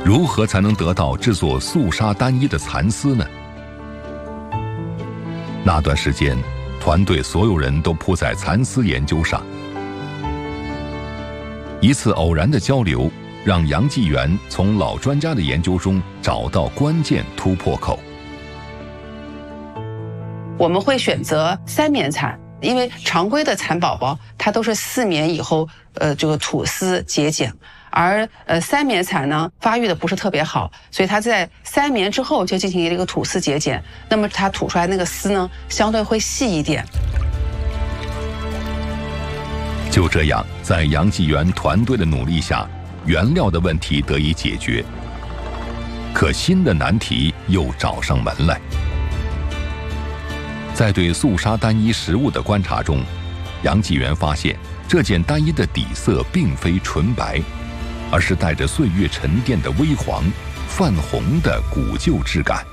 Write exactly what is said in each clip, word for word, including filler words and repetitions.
如何才能得到制作素纱单衣的蚕丝呢？那段时间，团队所有人都扑在蚕丝研究上。一次偶然的交流，让杨继元从老专家的研究中找到关键突破口。 我们会选择三棉蚕，因为常规的蚕宝宝它都是四棉以后，呃，这个吐丝结茧，而呃三棉蚕呢发育的不是特别好，所以它在三棉之后就进行一个吐丝结茧，那么它吐出来那个丝呢相对会细一点。 就这样，在杨继元团队的努力下，原料的问题得以解决。可新的难题又找上门来。在对素纱单衣实物的观察中，杨继元发现这件单衣的底色并非纯白，而是带着岁月沉淀的微黄、泛红的古旧质感。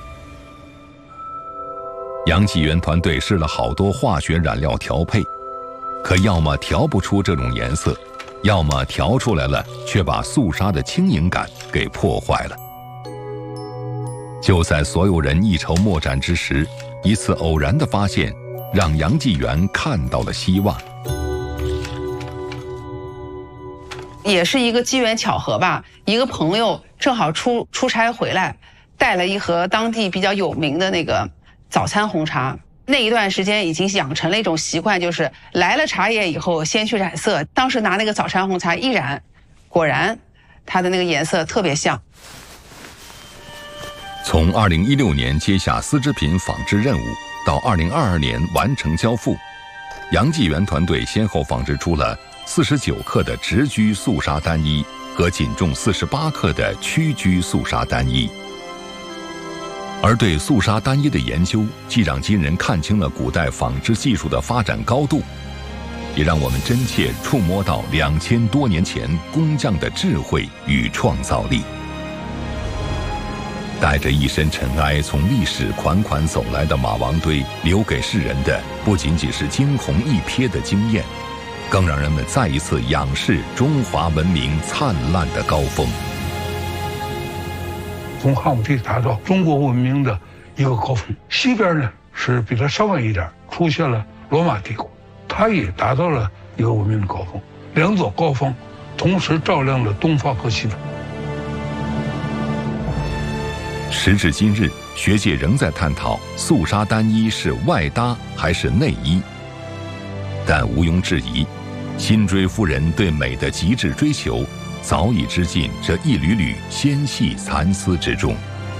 杨继元团队试了好多化学染料调配，可要么调不出这种颜色，要么调出来了却把素纱的轻盈感给破坏了。就在所有人一筹莫展之时，一次偶然的发现让杨继元看到了希望。 也是一个机缘巧合吧，一个朋友正好出出差回来，带了一盒当地比较有名的那个早餐红茶。那一段时间已经养成了一种习惯，就是来了茶叶以后先去染色。当时拿那个早餐红茶一染，果然它的那个颜色特别像。 从二零一六年接下丝织品纺织任务到二零二二年完成交付，杨继元团队先后纺织出了四十九克的直居素纱单衣和仅重四十八克的曲居素纱单衣。而对素纱单衣的研究，既让今人看清了古代纺织技术的发展高度，也让我们真切触摸到两千多年前工匠的智慧与创造力。带着一身尘埃从历史款款走来的马王堆，留给世人的不仅仅是惊鸿一瞥的惊艳，更让人们再一次仰视中华文明灿烂的高峰。 从汉武帝达到中国文明的一个高峰，西边呢是比它稍晚一点，出现了罗马帝国，它也达到了一个文明的高峰。两座高峰同时照亮了东方和西方。 时至今日，学界仍在探讨素纱单衣是外搭还是内衣，但毋庸置疑，辛追夫人对美的极致追求早已织进这一缕缕纤细蚕丝之中。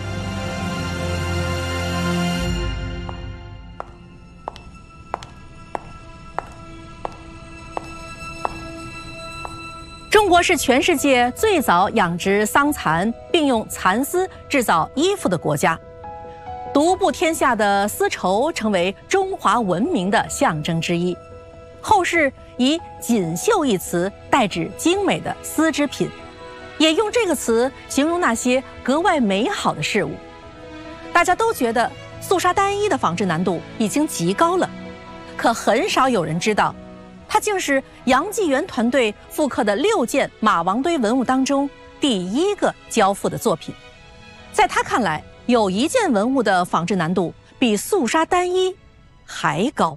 中国是全世界最早养殖桑蚕并用蚕丝制造衣服的国家，独步天下的丝绸成为中华文明的象征之一。后世以锦绣一词代指精美的丝织品，也用这个词形容那些格外美好的事物。大家都觉得素纱单衣的纺织难度已经极高了，可很少有人知道，它竟是杨继元团队复刻的六件马王堆文物当中第一个交付的作品。在他看来，有一件文物的纺织难度比素纱单衣还高。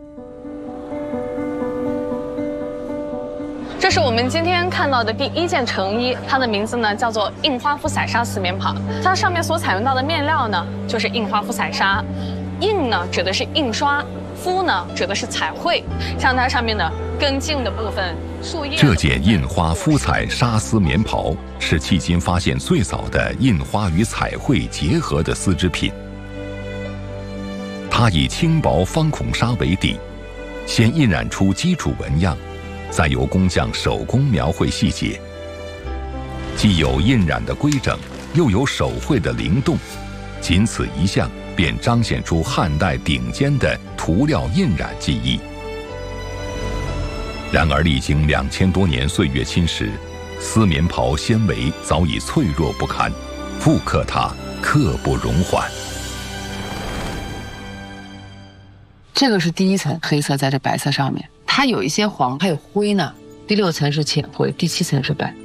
这是我们今天看到的第一件成衣，它的名字呢叫做印花肤彩纱四棉袍。它上面所采用到的面料呢，就是印花肤彩纱。印呢指的是印刷，肤呢指的是彩绘。像它上面的根茎的部分、树叶。 这件印花肤彩纱丝棉袍是迄今发现最早的印花与彩绘结合的丝织品。它以轻薄方孔纱为底，先印染出基础纹样，再由工匠手工描绘细节，既有印染的规整，又有手绘的灵动，仅此一项便彰显出汉代顶尖的涂料印染技艺。然而历经两千多年岁月侵蚀，丝棉袍纤维早已脆弱不堪，复刻它刻不容缓。 这个是第一层黑色在这白色上面，它有一些黄，还有灰呢。第六层是浅灰，第七层是白。